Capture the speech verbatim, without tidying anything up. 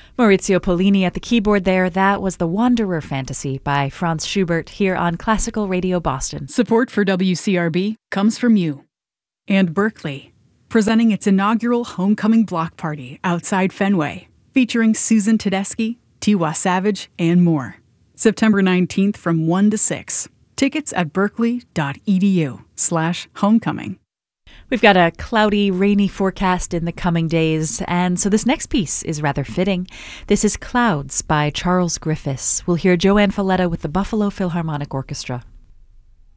Maurizio Pollini at the keyboard there. That was The Wanderer Fantasy by Franz Schubert here on Classical Radio Boston. Support for W C R B comes from you. And Berkeley, presenting its inaugural Homecoming Block Party outside Fenway, featuring Susan Tedeschi, Tiwa Savage, and more. September nineteenth from one to six. Tickets at berkeley.edu slash homecoming. We've got a cloudy, rainy forecast in the coming days, and so this next piece is rather fitting. This is Clouds by Charles Griffiths. We'll hear Joanne Falletta with the Buffalo Philharmonic Orchestra.